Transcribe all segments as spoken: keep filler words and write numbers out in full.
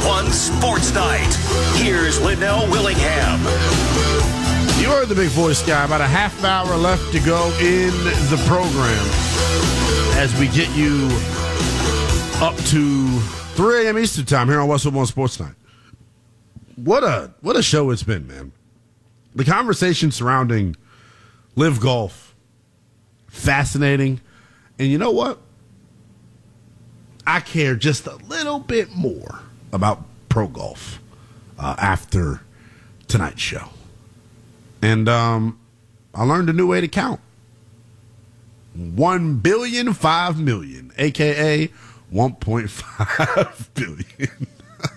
one Sports Night. Here's Linnell Willingham. You heard the big voice guy. About a half hour left to go in the program as we get you up to three a.m. Eastern time here on West One Sports Night. What a what a show it's been, man. The conversation surrounding Live Golf, fascinating. And you know what? I care just a little bit more about pro golf uh, after tonight's show. And um, I learned a new way to count. One billion, five million, a k a one point five billion.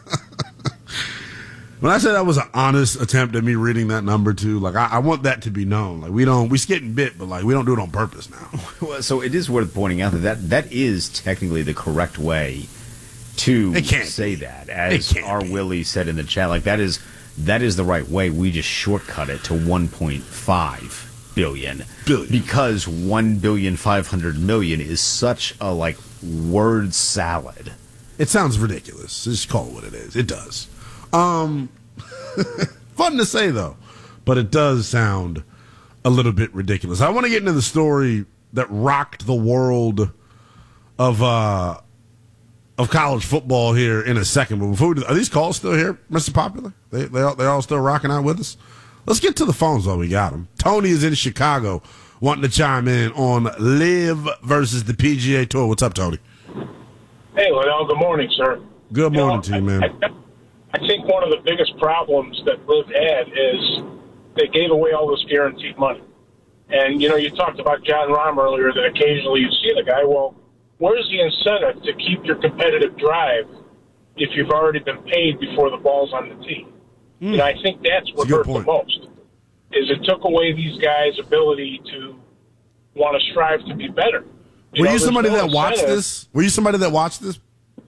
When I said that was an honest attempt at me reading that number too, like I, I want that to be known. Like we don't, we getting bit, but like we don't do it on purpose now. Well, so it is worth pointing out that that, that is technically the correct way to say be. that, as our be. Willie said in the chat. Like that is that is the right way. We just shortcut it to one point five billion, billion because one billion five hundred million is such a like word salad. It sounds ridiculous. Just call it what it is. It does. Um, fun to say though, but it does sound a little bit ridiculous. I want to get into the story that rocked the world of uh of college football here in a second. But before we do, are these calls still here, Mister Popular? They they all, they all still rocking out with us. Let's get to the phones while we got them. Tony is in Chicago, wanting to chime in on Live versus the P G A Tour. What's up, Tony? Hey, Linnell. Good morning, sir. Good morning you know, to you, man. I, I, I think one of the biggest problems that Liv had is they gave away all this guaranteed money. And, you know, you talked about John Rahm earlier that occasionally you see the guy. Well, where's the incentive to keep your competitive drive if you've already been paid before the ball's on the tee? Mm. And I think that's what hurt the most, is it took away these guys' ability to want to strive to be better. You Were know, you somebody no that watched incentive. this? Were you somebody that watched this?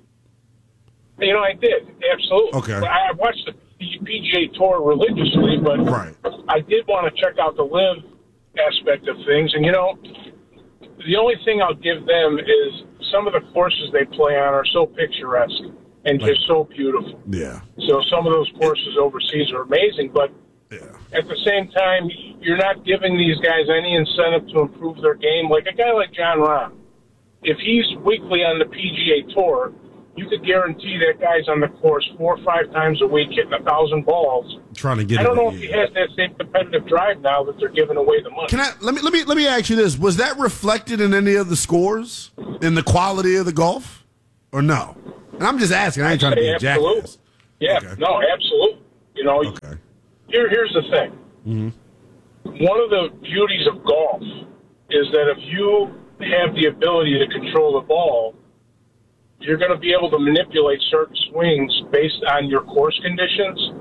You know, I did, absolutely. Okay. I watched the P G A Tour religiously, but right. I did want to check out the Live aspect of things. And, you know, the only thing I'll give them is some of the courses they play on are so picturesque and just so beautiful. Yeah. So some of those courses overseas are amazing, but yeah. at the same time, you're not giving these guys any incentive to improve their game. Like a guy like John Rahm, if he's weekly on the P G A Tour, you could guarantee that guy's on the course four or five times a week hitting a thousand balls. Trying to get. I don't it, know if yeah. he has that same competitive drive now that they're giving away the money. Can I let me let me let me ask you this: was that reflected in any of the scores, in the quality of the golf, or no? And I'm just asking. I ain't trying to be a jackass. Yeah, okay. no, absolutely. You know, okay. here here's the thing. Mm-hmm. One of the beauties of golf is that if you have the ability to control the ball, you're going to be able to manipulate certain swings based on your course conditions.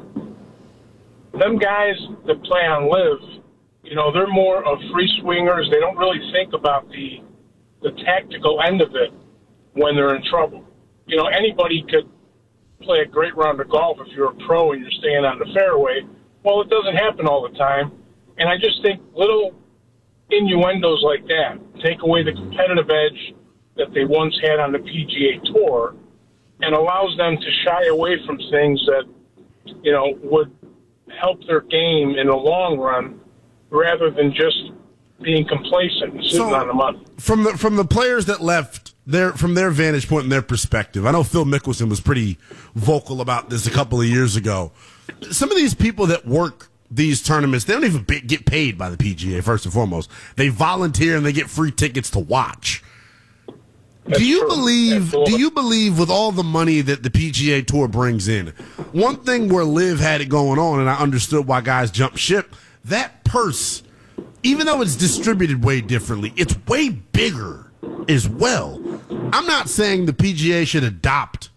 Them guys that play on Live, you know, they're more of free swingers. They don't really think about the the tactical end of it when they're in trouble. You know, anybody could play a great round of golf if you're a pro and you're staying on the fairway. Well, it doesn't happen all the time. And I just think little innuendos like that take away the competitive edge that they once had on the P G A Tour and allows them to shy away from things that, you know, would help their game in the long run rather than just being complacent and sitting so, on the money. From the from the players that left, their from their vantage point and their perspective, I know Phil Mickelson was pretty vocal about this a couple of years ago. Some of these people that work these tournaments, they don't even be, get paid by the P G A, first and foremost. They volunteer and they get free tickets to watch. That's do you true. believe? Absolutely. Do you believe with all the money that the P G A Tour brings in, one thing where Liv had it going on, and I understood why guys jumped ship, that purse, even though it's distributed way differently, it's way bigger as well. I'm not saying the P G A should adopt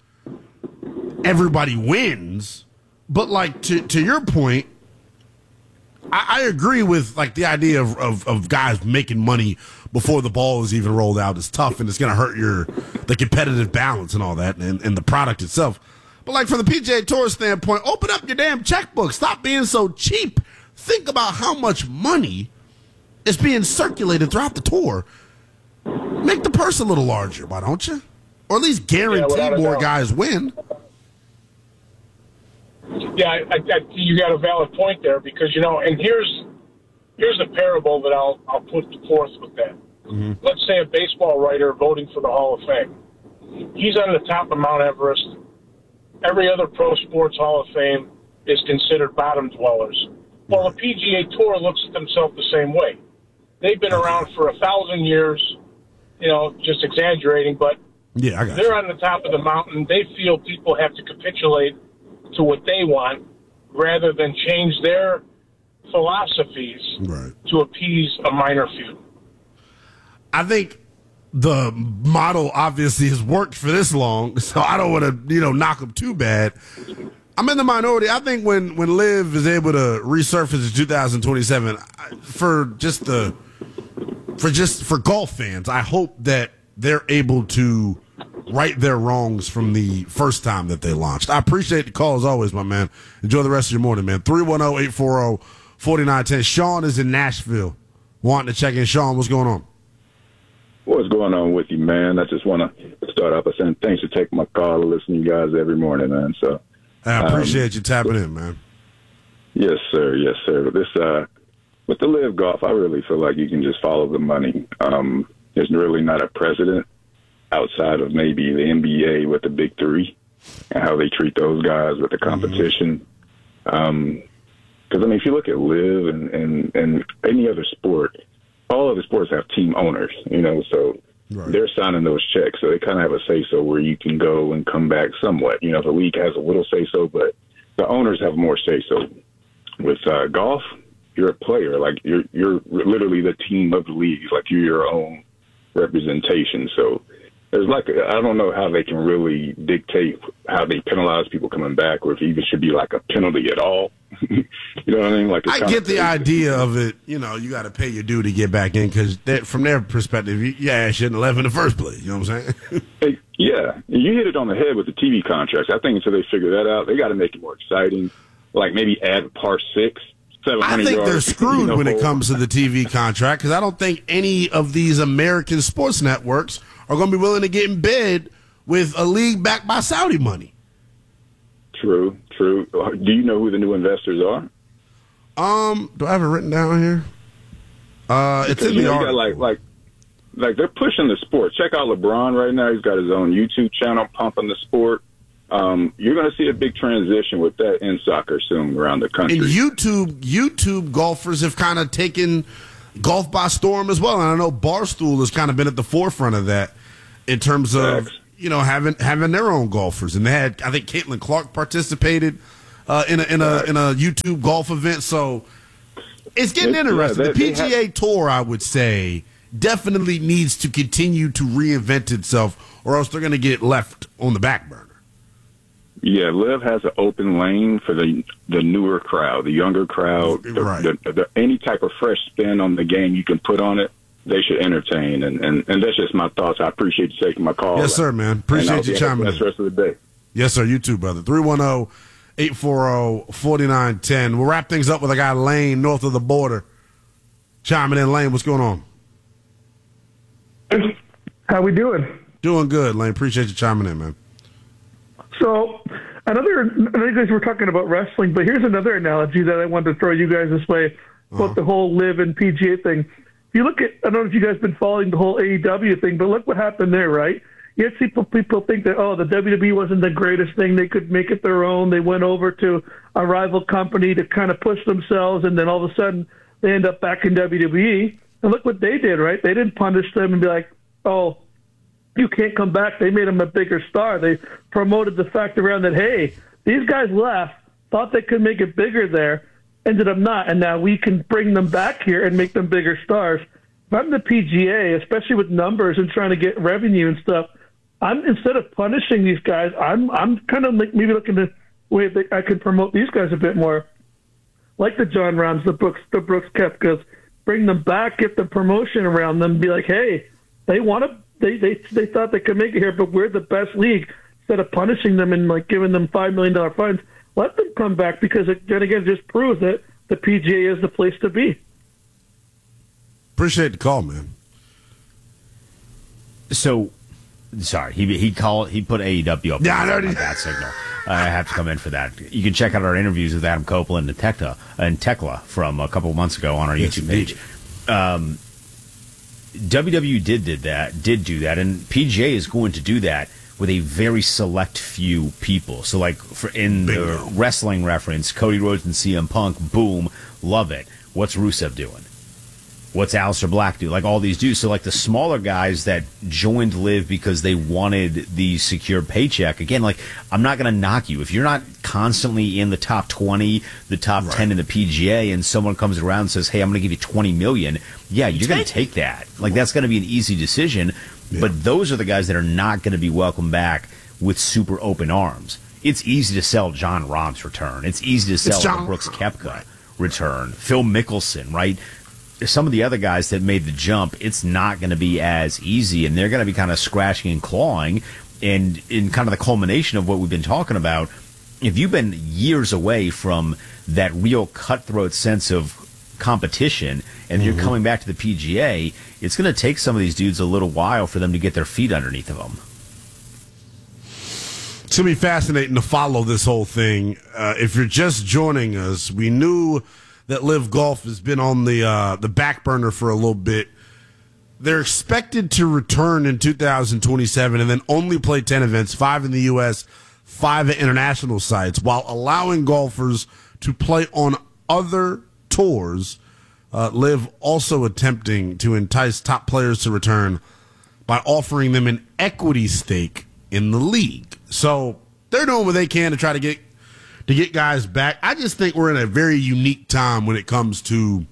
everybody wins, but like to to your point, I, I agree with like the idea of, of of guys making money before the ball is even rolled out is tough, and it's going to hurt your the competitive balance and all that, and, and the product itself. But like from the P G A Tour standpoint, open up your damn checkbook. Stop being so cheap. Think about how much money is being circulated throughout the tour. Make the purse a little larger, why don't you? Or at least guarantee Yeah, more doubt. guys win. Yeah, I, I, I, you got a valid point there because, you know, and here's here's a parable that I'll I'll put forth with that. Mm-hmm. Let's say a baseball writer voting for the Hall of Fame. He's on the top of Mount Everest. Every other pro sports Hall of Fame is considered bottom dwellers. Well, the P G A Tour looks at themselves the same way. They've been around for a thousand years, you know, just exaggerating, but yeah, I got they're you. on the top of the mountain. They feel people have to capitulate to what they want rather than change their philosophies right. to appease a minor few. I think the model obviously has worked for this long, so I don't want to, you know, knock them too bad. I'm in the minority. I think when, when Liv is able to resurface in two thousand twenty-seven, for just the for just for golf fans, I hope that they're able to right their wrongs from the first time that they launched. I appreciate the call as always, my man. Enjoy the rest of your morning, man. three one zero, eight four zero, four nine one zero. Sean is in Nashville wanting to check in. Sean, what's going on? What's going on with you, man? I just want to start off by saying thanks for taking my call and listening to you guys every morning, man. So I appreciate um, you tapping in, man. Yes, sir. Yes, sir. This uh, with the Live Golf, I really feel like you can just follow the money. Um, there's really not a precedent outside of maybe the N B A with the big three and how they treat those guys with the competition. Because, mm-hmm. um, I mean, if you look at Live and, and, and any other sport, all of the sports have team owners, you know, so right. they're signing those checks. So they kind of have a say-so where you can go and come back somewhat. You know, the league has a little say-so, but the owners have more say-so. With uh, golf, you're a player. Like, you're you're literally the team of the league. Like, you're your own representation. So there's like, I don't know how they can really dictate how they penalize people coming back, or if it even should be like a penalty at all. You know what I mean? Like, I get the idea of it. You know, you got to pay your due to get back in because from their perspective, you, yeah, I shouldn't have left in the first place. You know what I'm saying? Hey, yeah, you hit it on the head with the T V contracts. I think until they figure that out, they got to make it more exciting. Like maybe add par six. I think yards, they're screwed you know, when it comes to the T V contract because I don't think any of these American sports networks are going to be willing to get in bed with a league backed by Saudi money. True, true. Do you know who the new investors are? Um, do I have it written down here? Uh, it's because, in the you know, article. Like, like, like they're pushing the sport. Check out LeBron right now. He's got his own YouTube channel pumping the sport. Um, you're going to see a big transition with that in soccer soon around the country. And YouTube, YouTube golfers have kind of taken golf by storm as well. And I know Barstool has kind of been at the forefront of that in terms of, Facts. you know, having having their own golfers. And they had, I think, Caitlin Clark participated uh, in a in a in a YouTube golf event. So it's getting It's, interesting. yeah, they, the P G A have, Tour, I would say, definitely needs to continue to reinvent itself, or else they're going to get left on the back burner. Yeah, Liv has an open lane for the the newer crowd, the younger crowd, the, right. the, the, any type of fresh spin on the game you can put on it. They should entertain, and, and, and that's just my thoughts. I appreciate you taking my call. Yes, sir, man. Appreciate you chiming in. That's the rest of the day. Yes, sir. You too, brother. three one zero, eight four zero, four nine one zero. We'll wrap things up with a guy Lane north of the border chiming in. Lane, what's going on? How we doing? Doing good, Lane. Appreciate you chiming in, man. So, another, I know you guys were talking about wrestling, but here's another analogy that I wanted to throw you guys this way about uh-huh. the whole Live and P G A thing. If you look at, I don't know if you guys have been following the whole A E W thing, but look what happened there, right? You had people, people think that, oh, the W W E wasn't the greatest thing. They could make it their own. They went over to a rival company to kind of push themselves, and then all of a sudden they end up back in W W E. And look what they did, right? They didn't punish them and be like, oh, you can't come back. They made him a bigger star. They promoted the fact around that, hey, these guys left, thought they could make it bigger there, ended up not, and now we can bring them back here and make them bigger stars. If I'm the P G A, especially with numbers and trying to get revenue and stuff, I'm instead of punishing these guys, I'm I'm kind of like maybe looking at way that I could promote these guys a bit more, like the John Rahms, the Brooks, the Brooks Koepkas, bring them back, get the promotion around them, be like, hey, they want to. They, they they thought they could make it here, but we're the best league. Instead of punishing them and like giving them five million dollar fines, let them come back because it then again just proves that the P G A is the place to be. Appreciate the call, man. So, Sorry, he he called he put A E W up. Yeah, I know. On that signal. I have to come in for that. You can check out our interviews with Adam Copeland and Tekla and Tekla from a couple of months ago on our yes, YouTube page. Um, W W E did did that, did do that, and P G A is going to do that with a very select few people. So, like for in Bingo. The wrestling reference, Cody Rhodes and C M Punk, boom, love it. What's Rusev doing? What's Aleister Black do? Like all these dudes. So like the smaller guys that joined Live because they wanted the secure paycheck. Again, like I'm not going to knock you. If you're not constantly in the top twenty, the top right. ten in the P G A, and someone comes around and says, hey, I'm going to give you twenty million dollars, yeah, you're going to take that. Like that's going to be an easy decision. Yeah. But those are the guys that are not going to be welcomed back with super open arms. It's easy to sell John Rahm's return. It's easy to sell John- Brooks Koepka right. return. Phil Mickelson, right? Some of the other guys that made the jump, it's not going to be as easy, and they're going to be kind of scratching and clawing. And in kind of the culmination of what we've been talking about, if you've been years away from that real cutthroat sense of competition, and mm-hmm. you're coming back to the P G A, it's going to take some of these dudes a little while for them to get their feet underneath of them. It's going to be fascinating to follow this whole thing. Uh, if you're just joining us, we knew that Live Golf has been on the uh, the back burner for a little bit. They're expected to return in two thousand twenty-seven and then only play ten events, five in the U S, five at international sites, while allowing golfers to play on other tours. Uh, Live also attempting to entice top players to return by offering them an equity stake in the league. So they're doing what they can to try to get to get guys back. I just think we're in a very unique time when it comes to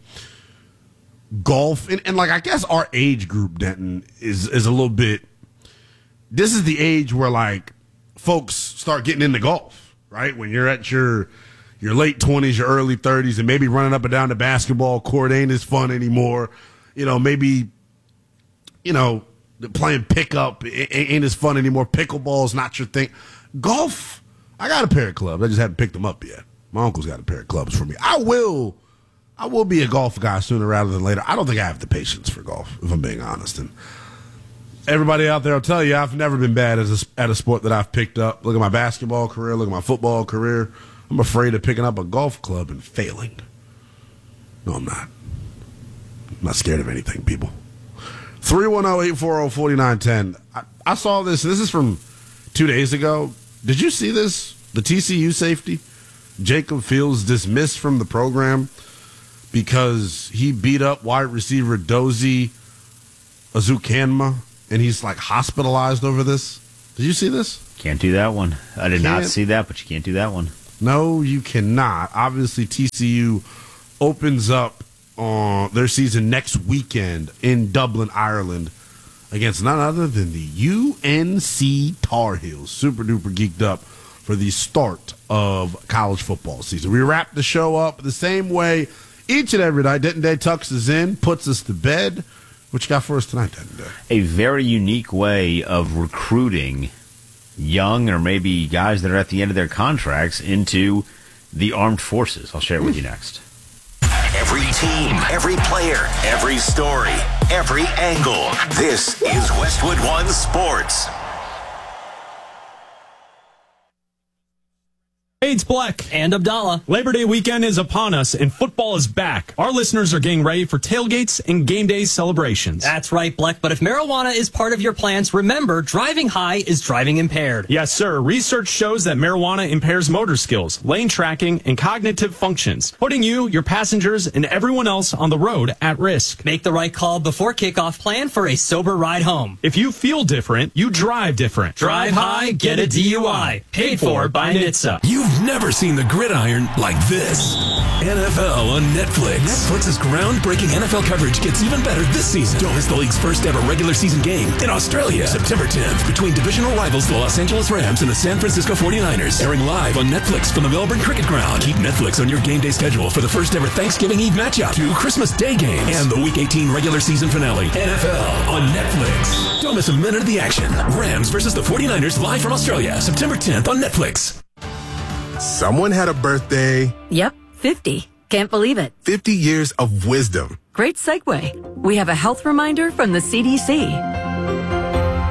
golf. And, and like, I guess our age group, Denton, is, is a little bit, this is the age where, like, folks start getting into golf, right? When you're at your your late twenties, your early thirties, and maybe running up and down the basketball court ain't as fun anymore. You know, maybe, you know, playing pickup ain't as fun anymore. Pickleball's not your thing. Golf, I got a pair of clubs. I just haven't picked them up yet. My uncle's got a pair of clubs for me. I will I will be a golf guy sooner rather than later. I don't think I have the patience for golf, if I'm being honest. And everybody out there will tell you I've never been bad as a, at a sport that I've picked up. Look at my basketball career. Look at my football career. I'm afraid of picking up a golf club and failing. No, I'm not. I'm not scared of anything, people. three one zero, eight four zero, four nine one zero. I, I saw this. This is from two days ago. Did you see this? The T C U safety, Jacob Fields, dismissed from the program because he beat up wide receiver Dozie Azukanma, and he's like hospitalized over this. Did you see this? Can't do that one. I did can't, not see that, but you can't do that one. No, you cannot. Obviously, T C U opens up uh, their season next weekend in Dublin, Ireland, against none other than the U N C Tar Heels. Super duper geeked up for the start of college football season. We wrap the show up the same way each and every night. Denton Day tucks us in, puts us to bed. What you got for us tonight, Denton Day? A very unique way of recruiting young or maybe guys that are at the end of their contracts into the armed forces. I'll share it with you next. Every team, every player, every story, every angle. This is Westwood One Sports. Hey, it's Black. And Abdallah. Labor Day weekend is upon us, and football is back. Our listeners are getting ready for tailgates and game day celebrations. That's right, Black. But if marijuana is part of your plans, remember, driving high is driving impaired. Yes, sir. Research shows that marijuana impairs motor skills, lane tracking, and cognitive functions, putting you, your passengers, and everyone else on the road at risk. Make the right call before kickoff. Plan for a sober ride home. If you feel different, you drive different. Drive high, get a D U I. Paid for by N H T S A. You've never seen the gridiron like this. N F L on Netflix. Netflix's groundbreaking N F L coverage gets even better this season. Don't miss the league's first ever regular season game in Australia, September tenth, between divisional rivals the Los Angeles Rams and the San Francisco forty-niners. Airing live on Netflix from the Melbourne Cricket Ground. Keep Netflix on your game day schedule for the first ever Thanksgiving Eve matchup, two Christmas Day games, and the Week eighteen regular season finale. N F L on Netflix. Don't miss a minute of the action. Rams versus the forty-niners live from Australia, September tenth on Netflix. Someone had a birthday. Yep, fifty. Can't believe it. fifty years of wisdom. Great segue. We have a health reminder from the C D C.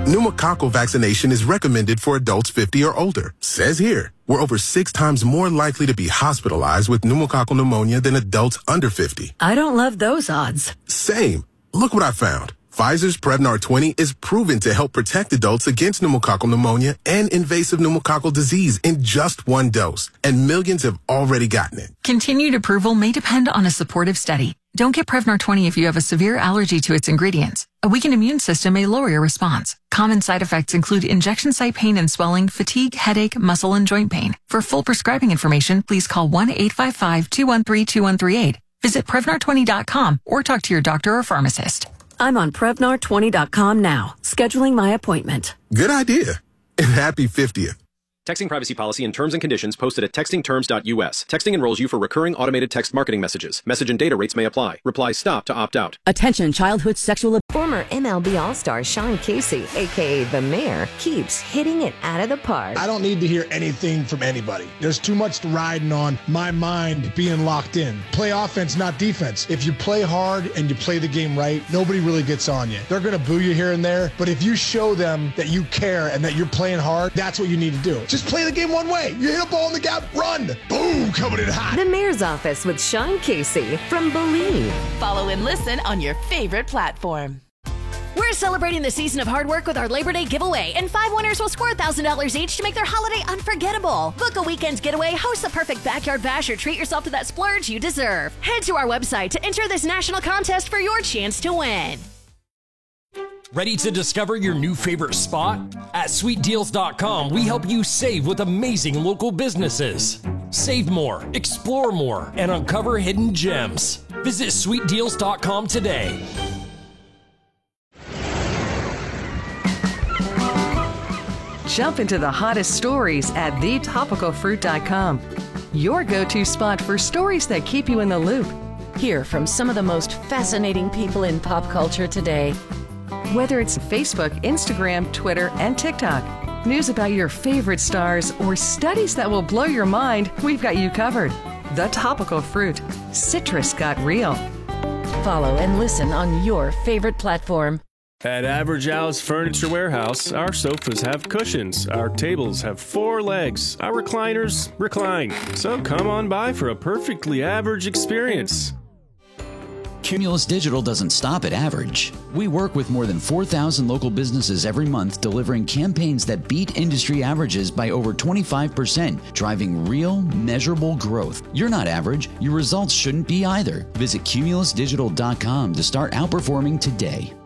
Pneumococcal vaccination is recommended for adults fifty or older. Says here, we're over six times more likely to be hospitalized with pneumococcal pneumonia than adults under fifty. I don't love those odds. Same. Look what I found. Pfizer's Prevnar twenty is proven to help protect adults against pneumococcal pneumonia and invasive pneumococcal disease in just one dose, and millions have already gotten it. Continued approval may depend on a supportive study. Don't get Prevnar twenty if you have a severe allergy to its ingredients. A weakened immune system may lower your response. Common side effects include injection site pain and swelling, fatigue, headache, muscle, and joint pain. For full prescribing information, please call one eight five five, two one three, two one three eight. Visit Prevnar twenty dot com or talk to your doctor or pharmacist. I'm on Prevnar twenty dot com now, scheduling my appointment. Good idea. And happy fiftieth. Texting privacy policy and terms and conditions posted at texting terms dot U S. Texting enrolls you for recurring automated text marketing messages. Message and data rates may apply. Replies stop to opt out. Attention childhood sexual... Former M L B All-Star Sean Casey, a k a. The Mayor, keeps hitting it out of the park. I don't need to hear anything from anybody. There's too much riding on my mind being locked in. Play offense, not defense. If you play hard and you play the game right, nobody really gets on you. They're going to boo you here and there, but if you show them that you care and that you're playing hard, that's what you need to do. Just play the game one way. You hit a ball in the gap, run. Boom, coming in hot. The Mayor's Office with Sean Casey from Believe. Follow and listen on your favorite platform. We're celebrating the season of hard work with our Labor Day giveaway, and five winners will score one thousand dollars each to make their holiday unforgettable. Book a weekend's getaway, host the perfect backyard bash, or treat yourself to that splurge you deserve. Head to our website to enter this national contest for your chance to win. Ready to discover your new favorite spot? At sweet deals dot com, we help you save with amazing local businesses. Save more, explore more, and uncover hidden gems. Visit sweet deals dot com today. Jump into the hottest stories at the topical fruit dot com. Your go-to spot for stories that keep you in the loop. Hear from some of the most fascinating people in pop culture today. Whether it's Facebook, Instagram, Twitter, and TikTok, news about your favorite stars, or studies that will blow your mind, we've got you covered. The Topical Fruit. Citrus got real. Follow and listen on your favorite platform. At Average Al's Furniture Warehouse, our sofas have cushions, our tables have four legs, our recliners recline. So come on by for a perfectly average experience. Cumulus Digital doesn't stop at average. We work with more than four thousand local businesses every month, delivering campaigns that beat industry averages by over twenty-five percent, driving real, measurable growth. You're not average. Your results shouldn't be either. Visit cumulus digital dot com to start outperforming today.